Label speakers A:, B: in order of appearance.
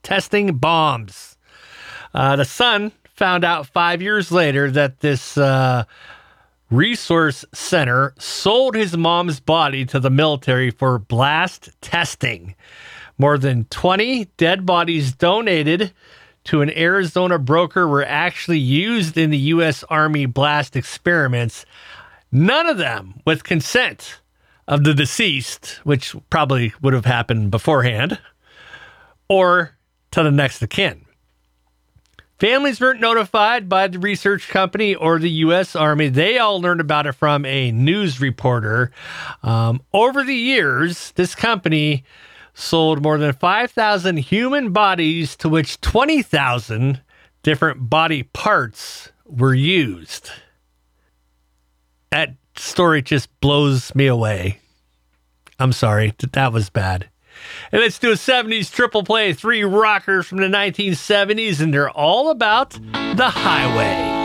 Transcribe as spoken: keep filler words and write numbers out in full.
A: testing bombs. Uh, the Sun found out five years later that this uh, resource center sold his mom's body to the military for blast testing. More than twenty dead bodies donated to an Arizona broker were actually used in the U S Army blast experiments, none of them with consent of the deceased, which probably would have happened beforehand, or to the next of kin. Families weren't notified by the research company or the U S Army. They all learned about it from a news reporter. Um, over the years, this company sold more than five thousand human bodies, to which twenty thousand different body parts were used. That story just blows me away. I'm sorry, that was bad. And let's do a seventies triple play, three rockers from the nineteen seventies, and they're all about the highway.